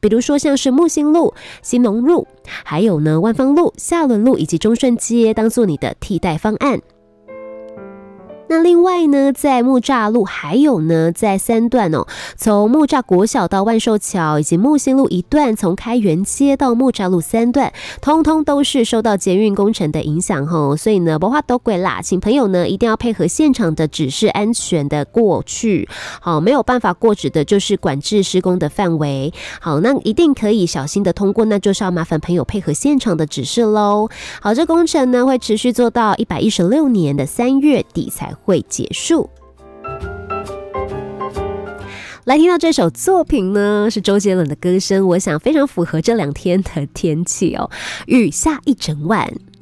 比如说像是木星路、新农路，还有呢万芳路、下仑路以及中顺街，当做你的替代方案。那另外呢，在木栅路还有呢，在3段从木栅国小到万寿桥以及木星路1段，从开元街到木栅路3段，通通都是受到捷运工程的影响所以呢，不怕都鬼啦，请朋友呢一定要配合现场的指示，安全的过去。好，没有办法过指的就是管制施工的范围。好，那一定可以小心的通过，那就是要麻烦朋友配合现场的指示咯。好，这工程呢会持续做到116年的3月底才会结束。来听到这首作品呢，是周杰伦的歌声，我想非常符合这2天的天气雨下一整晚。